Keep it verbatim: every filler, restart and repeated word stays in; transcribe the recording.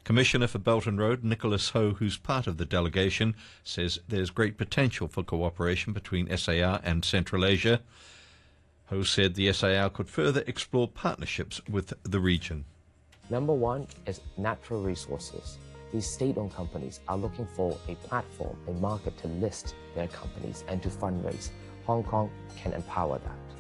Commissioner for Belt and Road, Nicholas Ho, who's part of the delegation, says there's great potential for cooperation between S A R and Central Asia. Ho said the S A R could further explore partnerships with the region. Number one is natural resources. These state-owned companies are looking for a platform, a market to list their companies and to fundraise. Hong Kong can empower that.